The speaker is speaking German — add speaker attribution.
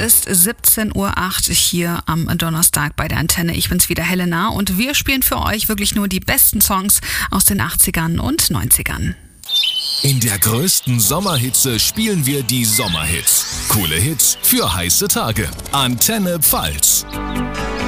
Speaker 1: ist 17:08 Uhr hier am Donnerstag bei der Antenne. Ich bin's wieder, Helena, und wir spielen für euch wirklich nur die besten Songs aus den 80ern und 90ern.
Speaker 2: In der größten Sommerhitze spielen wir die Sommerhits. Coole Hits für heiße Tage. Antenne Pfalz.